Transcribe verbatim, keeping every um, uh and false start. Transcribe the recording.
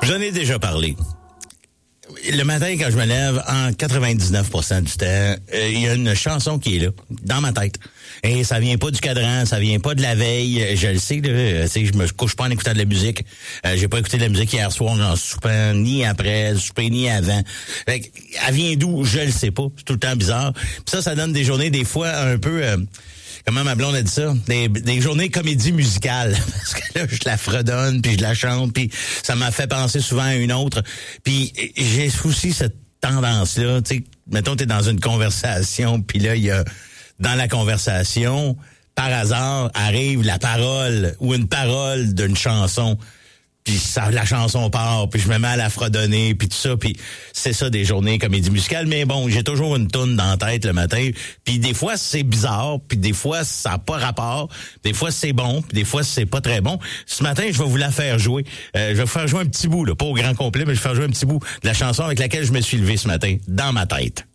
J'en ai déjà parlé. Le matin, quand je me lève, en quatre-vingt-dix-neuf pour cent du temps, il euh, y a une chanson qui est là, dans ma tête. Et ça vient pas du cadran, ça vient pas de la veille. Je le sais, là, tu sais, je me couche pas en écoutant de la musique. Euh, j'ai pas écouté de la musique hier soir en soupant, ni après, soupé, ni avant. Fait que, elle vient d'où? Je le sais pas. C'est tout le temps bizarre. Puis ça, ça donne des journées, des fois, un peu... Euh, comment ma blonde a dit ça? Des, des journées comédie musicale. Parce que là, je la fredonne, puis je la chante, puis ça m'a fait penser souvent à une autre. Puis j'ai aussi cette tendance-là, tu sais, mettons, t'es dans une conversation, puis là, il y a, dans la conversation, par hasard, arrive la parole ou une parole d'une chanson. Puis ça, la chanson part, puis je me mets à la fredonner, puis tout ça, puis c'est ça des journées comédie musicale. Mais bon, j'ai toujours une toune dans la tête le matin, puis des fois c'est bizarre, puis des fois ça n'a pas rapport, des fois c'est bon, puis des fois c'est pas très bon. Ce matin, je vais vous la faire jouer. Euh, je vais vous faire jouer un petit bout, là, pas au grand complet, mais je vais faire jouer un petit bout de la chanson avec laquelle je me suis levé ce matin, dans ma tête.